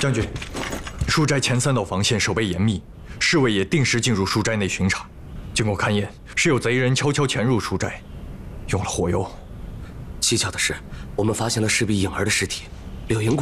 将军，书斋前3道防线守备严密，侍卫也定时进入书斋内巡查。经过勘验，是有贼人悄悄潜入书斋，用了火药。 蹊跷的是，我们发现了侍婢颖儿的尸体，柳营